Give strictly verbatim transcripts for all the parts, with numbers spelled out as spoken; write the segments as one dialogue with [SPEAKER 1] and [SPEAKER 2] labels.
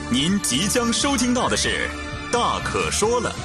[SPEAKER 1] 您即将收听到的是《大可说了》。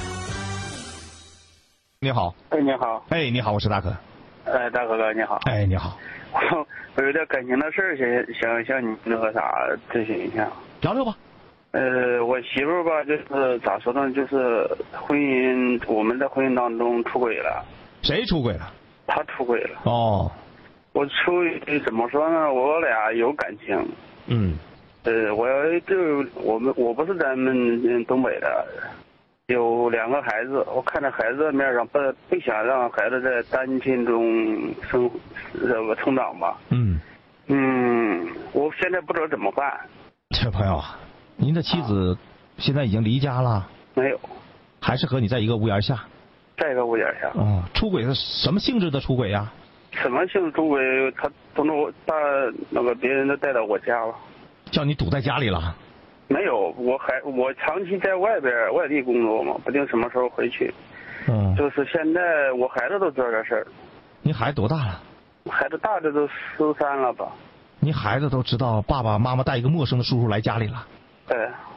[SPEAKER 2] 你好。
[SPEAKER 3] 哎，你好。
[SPEAKER 2] 哎，你好，我是大可。
[SPEAKER 3] 哎，大可哥，你好。
[SPEAKER 2] 哎，你好。
[SPEAKER 3] 我我有点感情的事儿，想想向你那个啥咨询一下。
[SPEAKER 2] 聊聊吧。
[SPEAKER 3] 呃，我媳妇儿吧，就是咋说呢，就是婚姻，我们在婚姻当中出轨了。
[SPEAKER 2] 谁出轨了？
[SPEAKER 3] 她出轨了。
[SPEAKER 2] 哦。
[SPEAKER 3] 我出于怎么说呢？我俩有感情。
[SPEAKER 2] 嗯。
[SPEAKER 3] 呃，我就我们我不是咱们东北的，有两个孩子，我看着孩子面上不不想让孩子在单亲中生这个成长吧。
[SPEAKER 2] 嗯。
[SPEAKER 3] 嗯，我现在不知道怎么办。
[SPEAKER 2] 这位朋友啊，您的妻子现在已经离家了？
[SPEAKER 3] 没有。
[SPEAKER 2] 还是和你在一个屋檐下？
[SPEAKER 3] 在一个屋檐下。
[SPEAKER 2] 哦，出轨是什么性质的出轨呀？
[SPEAKER 3] 什么性质出轨？他从我把那个别人都带到我家了。
[SPEAKER 2] 叫你堵在家里了？
[SPEAKER 3] 没有，我还我长期在外边外地工作嘛，不定什么时候回去。
[SPEAKER 2] 嗯。
[SPEAKER 3] 就是现在我孩子都知道这事儿。
[SPEAKER 2] 你孩子多大了？
[SPEAKER 3] 孩子大的都十三了吧。
[SPEAKER 2] 你孩子都知道爸爸妈妈带一个陌生的叔叔来家里了？
[SPEAKER 3] 对。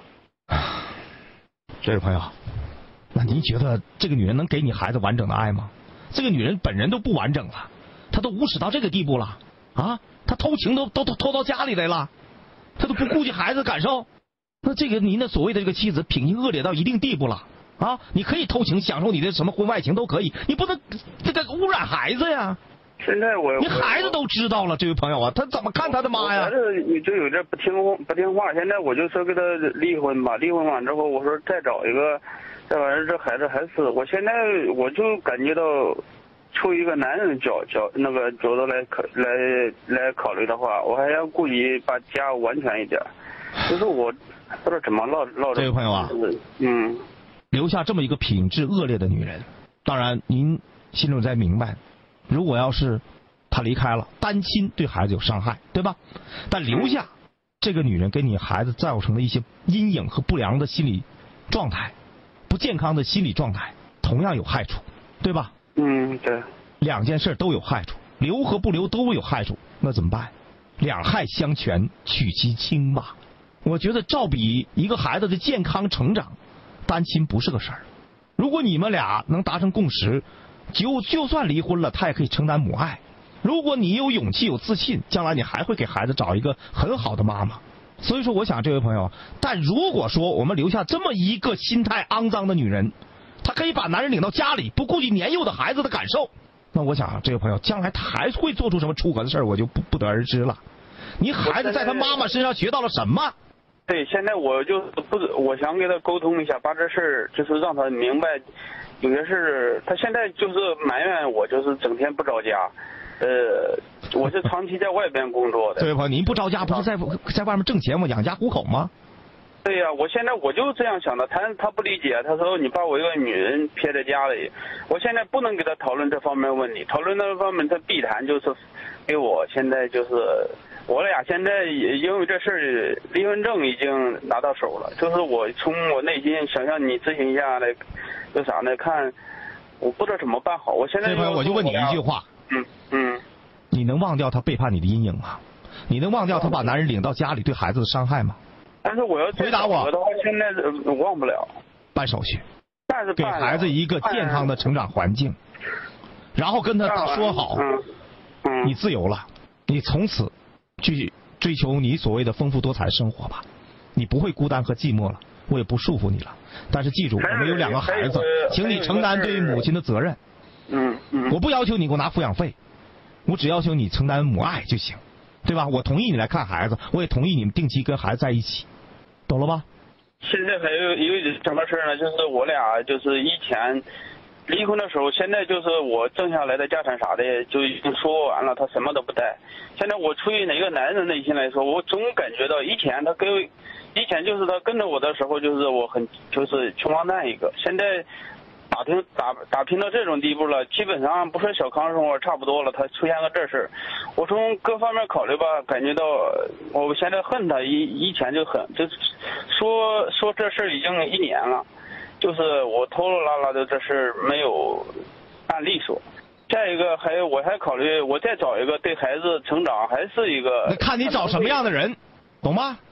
[SPEAKER 2] 这位朋友，那您觉得这个女人能给你孩子完整的爱吗？这个女人本人都不完整了，她都无耻到这个地步了啊！她偷情都都都偷到家里来了，她都不顾及孩子感受。那这个您的所谓的这个妻子品行恶劣到一定地步了啊！你可以偷情，享受你的什么婚外情都可以，你不能这个污染孩子呀！
[SPEAKER 3] 现在我
[SPEAKER 2] 你孩子都知道了，这位朋友啊，他怎么看他的妈呀？
[SPEAKER 3] 孩子就有点不听不听话，现在我就说跟他离婚吧，离婚完之后我说再找一个，再完了这孩子还是我现在我就感觉到，出于一个男人的角角那个角度来考来来考虑的话，我还要顾及把家完全一点，就是我不知道怎么落落
[SPEAKER 2] 这位朋友啊，
[SPEAKER 3] 嗯，
[SPEAKER 2] 留下这么一个品质恶劣的女人，当然您心中在明白。如果要是他离开了，单亲对孩子有伤害，对吧？但留下这个女人给你孩子造成的一些阴影和不良的心理状态，不健康的心理状态，同样有害处，对吧？
[SPEAKER 3] 嗯，对。
[SPEAKER 2] 两件事都有害处，留和不留都有害处，那怎么办？两害相权取其轻吧。我觉得照比一个孩子的健康成长，单亲不是个事儿。如果你们俩能达成共识，就就算离婚了，他也可以承担母爱。如果你有勇气有自信，将来你还会给孩子找一个很好的妈妈。所以说我想这位朋友，但如果说我们留下这么一个心态肮脏的女人，她可以把男人领到家里，不顾及年幼的孩子的感受，那我想这位朋友将来他还会做出什么出格的事儿，我就不不得而知了。你孩子在他妈妈身上学到了什么？
[SPEAKER 3] 对，现在我就不，我想跟他沟通一下，把这事儿就是让他明白，有些事他现在就是埋怨我，就是整天不着家。呃，我是长期在外边工作的。
[SPEAKER 2] 这位朋友，您不着家不是在在外面挣钱吗？养家糊口吗？
[SPEAKER 3] 对呀、啊，我现在我就这样想的，他他不理解，他说你把我一个女人撇在家里，我现在不能跟他讨论这方面问题，讨论那方面他必谈就是给我现在就是。我俩现在因为这事儿，离婚证已经拿到手了。就是我从我内心想向你咨询一下来，有啥呢？看，我不知道怎么办好。我现在
[SPEAKER 2] 这朋友，我就问你一句话，
[SPEAKER 3] 嗯嗯，
[SPEAKER 2] 你能忘掉他背叛你的阴影吗？你能忘掉他把男人领到家里对孩子的伤害吗？
[SPEAKER 3] 但是我要
[SPEAKER 2] 回答我
[SPEAKER 3] 的话，现在忘不了。
[SPEAKER 2] 办手续，
[SPEAKER 3] 但是
[SPEAKER 2] 给孩子一个健康的成长环境，然后跟他说好，
[SPEAKER 3] 嗯嗯，
[SPEAKER 2] 你自由了，你从此。去追求你所谓的丰富多彩生活吧，你不会孤单和寂寞了，我也不束缚你了。但是记住，我们有两个孩子，请你承担对于母亲的责任。
[SPEAKER 3] 嗯嗯。
[SPEAKER 2] 我不要求你给我拿抚养费，我只要求你承担母爱就行，对吧？我同意你来看孩子，我也同意你们定期跟孩子在一起，懂了吧？
[SPEAKER 3] 现在还有一个什么事呢？就是我俩就是以前。离婚的时候，现在就是我挣下来的家产啥的就已经说完了，他什么都不带。现在我出于哪个男人的内心来说，我总感觉到以前他跟，以前就是他跟着我的时候，就是我很就是穷光蛋一个。现在打拼打打拼到这种地步了，基本上不说小康生活差不多了，他出现个这事儿，我从各方面考虑吧，感觉到我现在恨他，以以前就恨，就说说这事儿已经一年了。就是我拖拖拉拉的这事没有按利索，再一个还有我还考虑我再找一个对孩子成长还是一个。
[SPEAKER 2] 那看你找什么样的人，懂吗？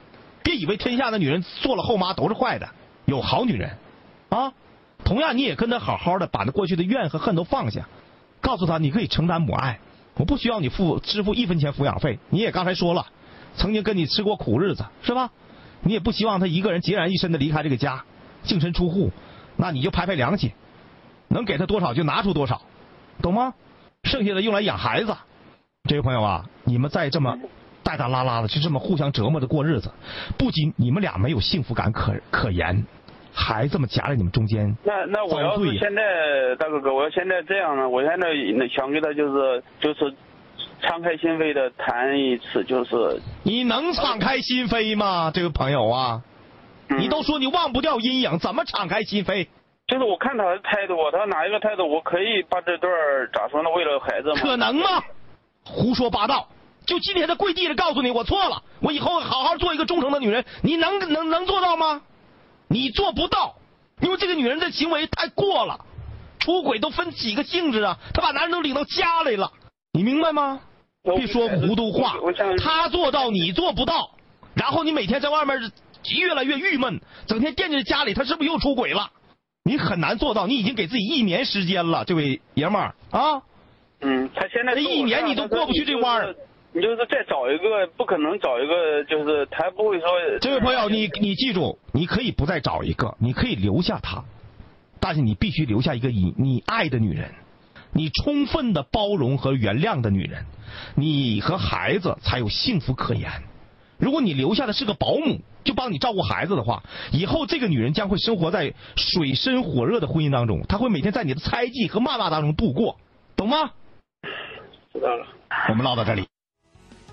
[SPEAKER 2] 别以为天下的女人做了后妈都是坏的，有好女人，啊，同样你也跟她好好的把那过去的怨和恨都放下，告诉她你可以承担母爱，我不需要你付支付一分钱抚养费。你也刚才说了，曾经跟你吃过苦日子，是吧？你也不希望她一个人孑然一身的离开这个家，净身出户，那你就拍拍良心，能给她多少就拿出多少，懂吗？剩下的用来养孩子。这位朋友啊，你们再这么带带拉拉的，就这么互相折磨着过日子，不仅你们俩没有幸福感可可言，孩子们夹在你们中间。
[SPEAKER 3] 那那我要是现在大哥哥，我要现在这样呢，我现在想给他就是就是敞开心扉的谈一次，就是
[SPEAKER 2] 你能敞开心扉吗？这位朋友啊，嗯、你都说你忘不掉阴影，怎么敞开心扉？
[SPEAKER 3] 就是我看他的态度，他哪一个态度，我可以把这段咋说呢？为了孩子吗？
[SPEAKER 2] 可能吗？胡说八道！就今天他跪地的告诉你，我错了，我以后好好做一个忠诚的女人，你能能能做到吗？你做不到，因为这个女人的行为太过了，出轨都分几个性质啊，她把男人都领到家来了，你明白吗？别说糊涂话，她做到你做不到，然后你每天在外面越来越郁闷，整天惦记着家里，她是不是又出轨了？你很难做到，你已经给自己一年时间了，这位爷们儿啊。
[SPEAKER 3] 嗯，他现在
[SPEAKER 2] 这一年你都过不去这弯儿。
[SPEAKER 3] 你就是再找一个，不可能找一个，就是他不会说。
[SPEAKER 2] 这位朋友，你你记住，你可以不再找一个，你可以留下他，但是你必须留下一个你你爱的女人，你充分的包容和原谅的女人，你和孩子才有幸福可言。如果你留下的是个保姆，就帮你照顾孩子的话，以后这个女人将会生活在水深火热的婚姻当中，她会每天在你的猜忌和谩骂当中度过，懂吗？
[SPEAKER 3] 知道了。
[SPEAKER 2] 我们唠到这里。